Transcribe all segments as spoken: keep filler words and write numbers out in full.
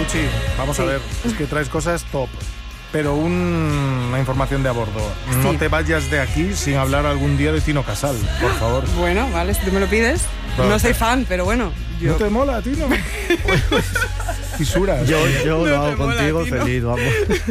Estelucci, vamos Sí. a ver, es que traes cosas top. Pero un- una información de a bordo. No Sí. te vayas de aquí sin hablar algún día de Tino Casal, por favor. Bueno, vale, si tú me lo pides. Claro. No soy fan, pero bueno. Yo... ¿No te mola, Tino? Fisuras. Yo, yo No lo te hago mola, contigo Tino. feliz, vamos.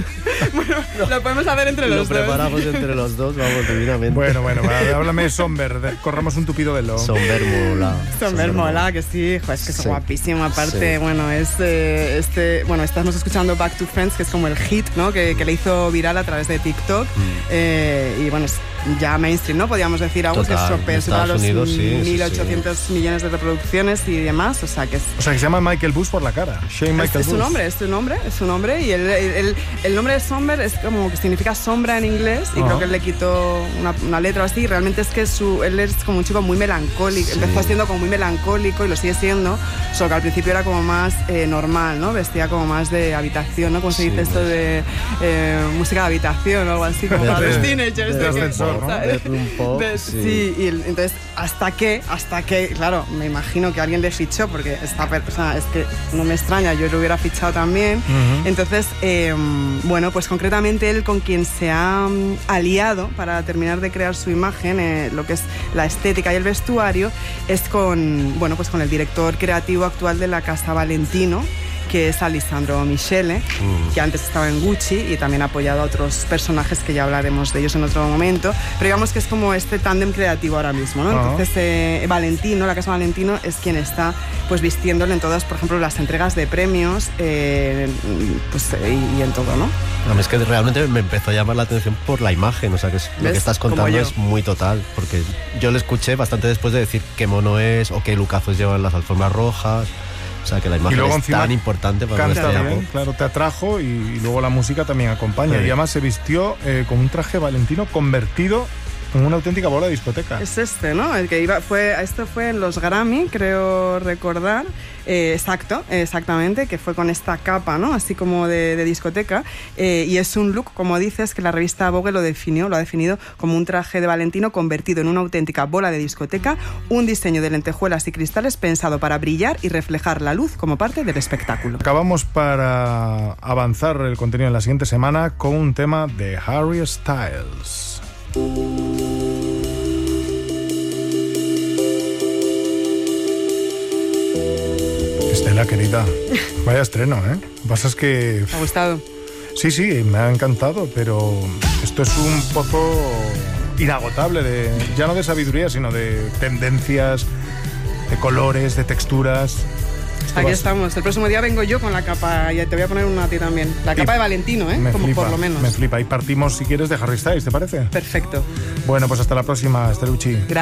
Lo podemos hacer entre Lo los dos. preparamos entre los dos, vamos, divinamente. Bueno, bueno, vale, háblame de Somber, de- corramos un tupido velo. Somber mola. Somber mola, que sí, jo, es que es Sí. guapísimo. Aparte, Sí. bueno, es eh, este, bueno, estamos escuchando Back to Friends, que es como el hit, ¿no? Que, que le hizo viral a través de TikTok. Eh, y bueno, es ya mainstream, ¿no? Podríamos decir algo que Total, es en supera Estados los Unidos, sí, sí, mil ochocientos sí. millones de reproducciones y demás. O sea, que es O sea, que se llama Michael Bush por la cara. Shane Es, Michael es su Bush. nombre, es su nombre, es su nombre. Y el, el, el- el nombre de Somber es como que significa sombra en inglés. Y Ajá. creo que él le quitó una, una letra así. Realmente es que su, él es como un chico muy melancólico. Sí. Empezó siendo como muy melancólico y lo sigue siendo. Solo que al principio era como más eh, normal, ¿no? Vestía como más de habitación, ¿no? Como se Sí, dice esto pues. de eh, música de habitación o algo así, como De- para los de- teenagers. de que- ascensor, ¿no? ¿sabes? De room pop, De- sí. sí, y el- entonces, hasta que, hasta que, claro, me imagino que alguien le fichó, porque esta persona, es que no me extraña, yo lo hubiera fichado también. Ujú. Entonces, eh, bueno, pues concretamente él con quien se ha mm, aliado para terminar de crear su imagen, eh, lo que es la estética y el vestuario, es con, bueno, pues con el director creativo actual de la Casa Valentino, que es Alessandro Michele, Mm. que antes estaba en Gucci y también ha apoyado a otros personajes que ya hablaremos de ellos en otro momento. Pero digamos que es como este tándem creativo ahora mismo, ¿no? Ah. Entonces, eh, Valentino, la Casa Valentino, es quien está pues vistiéndole en todas, por ejemplo, las entregas de premios eh, pues, eh, y, y en todo, ¿no? A mí es que realmente me empezó a llamar la atención por la imagen, o sea que es- lo ¿Ves? que estás Como contando yo. es muy total, porque yo lo escuché bastante después de decir qué mono es o qué lucazos llevan las alfombras rojas, o sea que la imagen luego es encima tan importante para Canta nuestra bien, época. claro, te atrajo y, y luego la música también acompaña. Sí. Y además se vistió eh, con un traje valentino convertido en una auténtica bola de discoteca. Es este, ¿no? El que iba, fue, esto fue en los Grammy, creo recordar. Eh, exacto, exactamente, que fue con esta capa, ¿no? Así como de, de discoteca. Eh, y es un look, como dices, que la revista Vogue lo definió, lo ha definido como un traje de Valentino convertido en una auténtica bola de discoteca, un diseño de lentejuelas y cristales pensado para brillar y reflejar la luz como parte del espectáculo. Acabamos para avanzar el contenido en la siguiente semana con un tema de Harry Styles. Estela, querida, vaya estreno, ¿eh? Lo que pasa es que... ¿Te ha gustado? Sí, sí, me ha encantado, pero esto es un pozo inagotable, de, ya no de sabiduría, sino de tendencias, de colores, de texturas. Esto Aquí va a- estamos. El próximo día vengo yo con la capa y te voy a poner una a ti también. La capa Y de Valentino, ¿eh? Me Como flipa, por lo menos. me flipa. Y partimos, si quieres, de Harry Styles, ¿te parece? Perfecto. Bueno, pues hasta la próxima, Estelucci. Gracias.